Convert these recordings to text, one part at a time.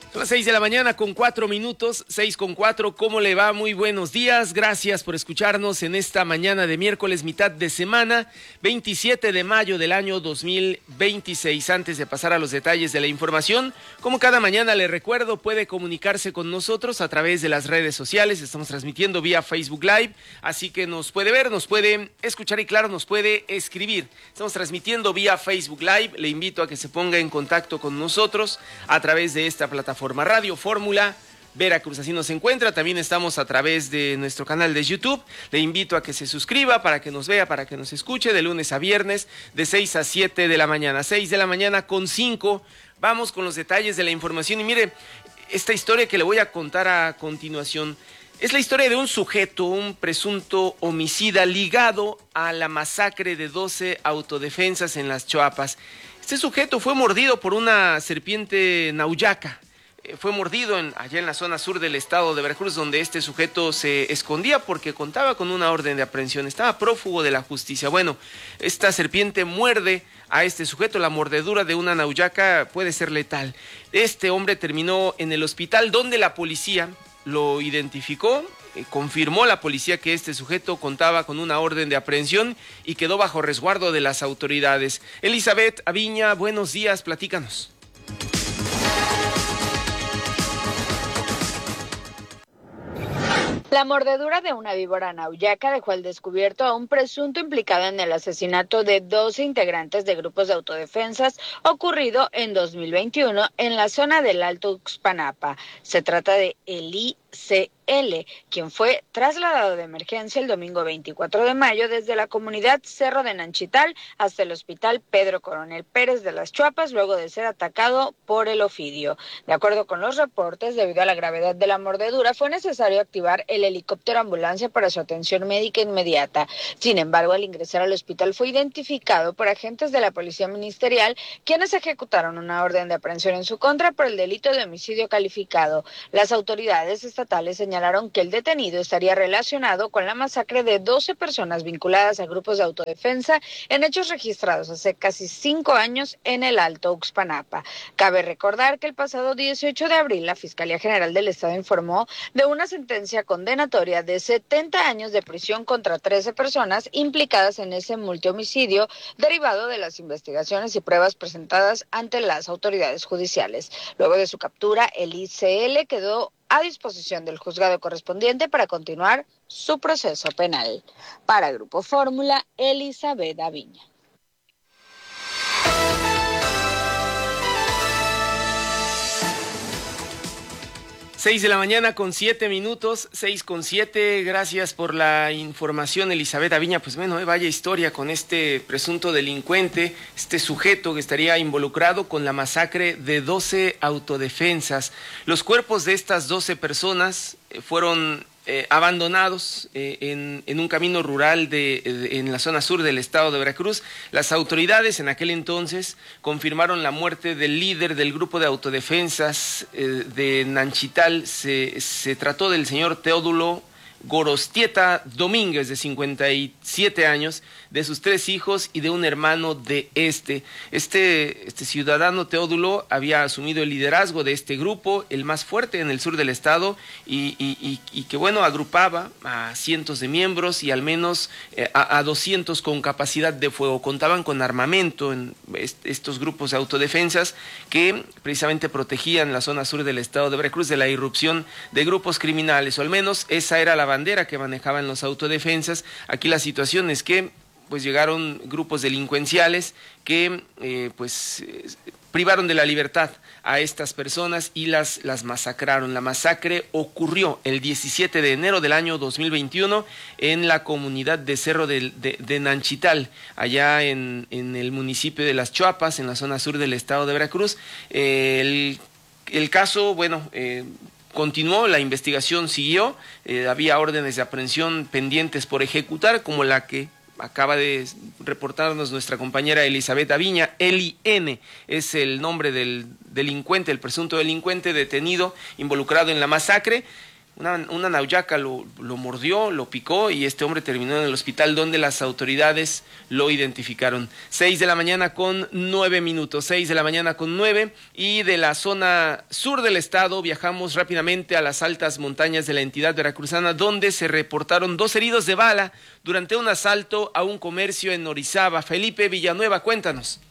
Son las 6 de la mañana con 4 minutos, 6:04. ¿Cómo le va? Muy buenos días. Gracias por escucharnos en esta mañana de miércoles, mitad de semana, 27 de mayo del año 2026. Antes de pasar a los detalles de la información, como cada mañana le recuerdo, puede comunicarse con nosotros a través de las redes sociales. Estamos transmitiendo vía Facebook Live, así que nos puede ver, nos puede escuchar y claro, nos puede escribir. Estamos transmitiendo vía Facebook Live. Le invito a que se ponga en contacto con nosotros a través de esta plataforma Radio Fórmula Veracruz, así nos encuentra. También estamos a través de nuestro canal de YouTube. Le invito a que se suscriba para que nos vea, para que nos escuche de lunes a viernes de 6 a 7 de la mañana, 6 de la mañana con 5. Vamos con los detalles de la información y mire, esta historia que le voy a contar a continuación es la historia de un sujeto, un presunto homicida ligado a la masacre de 12 autodefensas en las Choapas. Este sujeto fue mordido por una serpiente nauyaca. Fue mordido allá en la zona sur del estado de Veracruz, donde este sujeto se escondía porque contaba con una orden de aprehensión, estaba prófugo de la justicia. Bueno, esta serpiente muerde a este sujeto, la mordedura de una nauyaca puede ser letal. Este hombre terminó en el hospital donde la policía lo identificó, confirmó la policía que este sujeto contaba con una orden de aprehensión y quedó bajo resguardo de las autoridades. Elizabeth Aviña, buenos días, platícanos. La mordedura de una víbora nauyaca dejó al descubierto a un presunto implicado en el asesinato de 12 integrantes de grupos de autodefensas ocurrido en 2021 en la zona del Alto Uxpanapa. Se trata de Eli C.L., quien fue trasladado de emergencia el domingo 24 de mayo desde la comunidad Cerro de Nanchital hasta el hospital Pedro Coronel Pérez de las Choapas, luego de ser atacado por el ofidio. De acuerdo con los reportes, debido a la gravedad de la mordedura, fue necesario activar el helicóptero ambulancia para su atención médica inmediata. Sin embargo, al ingresar al hospital fue identificado por agentes de la Policía Ministerial, quienes ejecutaron una orden de aprehensión en su contra por el delito de homicidio calificado. Las autoridades estatales señalaron que el detenido estaría relacionado con la masacre de 12 personas vinculadas a grupos de autodefensa en hechos registrados hace casi 5 años en el Alto Uxpanapa. Cabe recordar que el pasado 18 de abril la Fiscalía General del Estado informó de una sentencia condenatoria de 70 años de prisión contra 13 personas implicadas en ese multihomicidio derivado de las investigaciones y pruebas presentadas ante las autoridades judiciales. Luego de su captura, el ICL quedó a disposición del juzgado correspondiente para continuar su proceso penal. Para Grupo Fórmula, Elizabeth Aviña. Seis de la mañana con 7 minutos, 6:07. Gracias por la información, Elizabeth Aviña. Pues bueno, vaya historia con este presunto delincuente, este sujeto que estaría involucrado con la masacre de 12 autodefensas. Los cuerpos de estas 12 personas fueron abandonados en un camino rural en la zona sur del estado de Veracruz. Las autoridades en aquel entonces confirmaron la muerte del líder del grupo de autodefensas de Nanchital. Se trató del señor Teodulo Gorostieta Domínguez, de 57 años, de sus 3 hijos y de un hermano de este ciudadano Teodulo había asumido el liderazgo de este grupo, el más fuerte en el sur del estado, y que bueno, agrupaba a cientos de miembros y al menos a 200 con capacidad de fuego. Contaban con armamento en estos grupos de autodefensas que precisamente protegían la zona sur del estado de Veracruz de la irrupción de grupos criminales, o al menos esa era la bandera que manejaban los autodefensas. Aquí la situación es que pues llegaron grupos delincuenciales que privaron de la libertad a estas personas y las masacraron. La masacre ocurrió el 17 de enero del año 2021 en la comunidad de Cerro de Nanchital, allá en el municipio de Las Choapas, en la zona sur del estado de Veracruz. El caso, continuó, la investigación siguió, había órdenes de aprehensión pendientes por ejecutar, como la que acaba de reportarnos nuestra compañera Elizabeth Aviña. Eli N. es el nombre del delincuente, el presunto delincuente detenido, involucrado en la masacre. Una nauyaca lo mordió, lo picó y este hombre terminó en el hospital donde las autoridades lo identificaron. 6:09 a.m, 6:09 y de la zona sur del estado viajamos rápidamente a las altas montañas de la entidad veracruzana donde se reportaron 2 heridos de bala durante un asalto a un comercio en Orizaba. Felipe Villanueva, cuéntanos.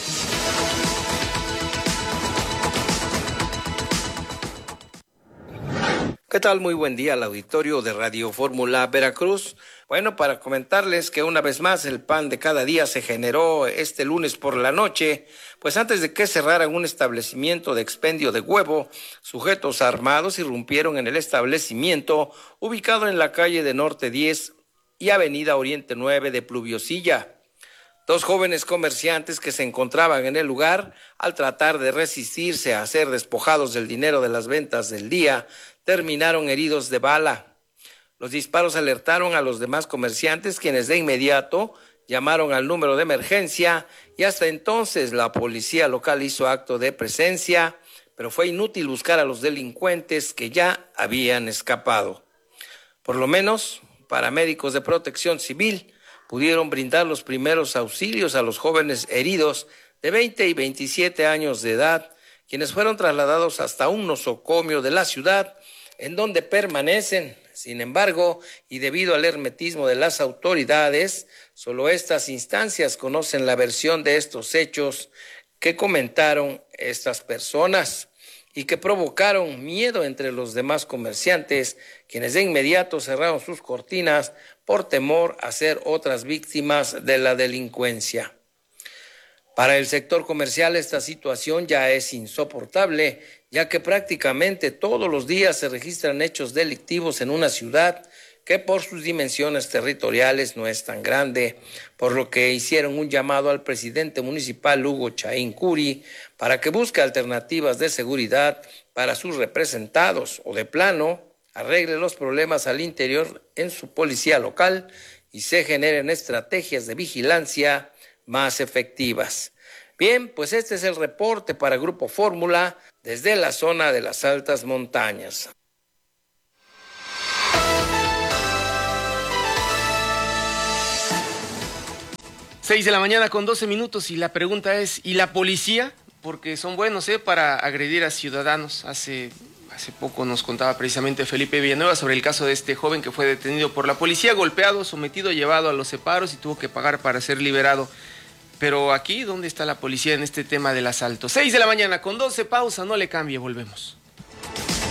¿Qué tal? Muy buen día al auditorio de Radio Fórmula Veracruz. Bueno, para comentarles que una vez más el pan de cada día se generó este lunes por la noche, pues antes de que cerraran un establecimiento de expendio de huevo, sujetos armados irrumpieron en el establecimiento ubicado en la calle de Norte 10 y Avenida Oriente 9 de Pluviosilla. 2 jóvenes comerciantes que se encontraban en el lugar, al tratar de resistirse a ser despojados del dinero de las ventas del día, terminaron heridos de bala. Los disparos alertaron a los demás comerciantes, quienes de inmediato llamaron al número de emergencia y hasta entonces la policía local hizo acto de presencia, pero fue inútil buscar a los delincuentes que ya habían escapado. Por lo menos, paramédicos de Protección Civil pudieron brindar los primeros auxilios a los jóvenes heridos de 20 y 27 años de edad, quienes fueron trasladados hasta un nosocomio de la ciudad, en donde permanecen. Sin embargo, y debido al hermetismo de las autoridades, solo estas instancias conocen la versión de estos hechos que comentaron estas personas y que provocaron miedo entre los demás comerciantes, quienes de inmediato cerraron sus cortinas por temor a ser otras víctimas de la delincuencia. Para el sector comercial esta situación ya es insoportable, ya que prácticamente todos los días se registran hechos delictivos en una ciudad que por sus dimensiones territoriales no es tan grande, por lo que hicieron un llamado al presidente municipal Hugo Chaín Curi para que busque alternativas de seguridad para sus representados o de plano arregle los problemas al interior en su policía local y se generen estrategias de vigilancia más efectivas. Bien, pues este es el reporte para Grupo Fórmula desde la zona de las altas montañas. Seis de la mañana con 12 minutos y la pregunta es, ¿y la policía? Porque son buenos para agredir a ciudadanos. Hace poco nos contaba precisamente Felipe Villanueva sobre el caso de este joven que fue detenido por la policía, golpeado, sometido, llevado a los separos y tuvo que pagar para ser liberado. Pero aquí, ¿dónde está la policía en este tema del asalto? 6 de la mañana con 12, pausa, no le cambie, volvemos.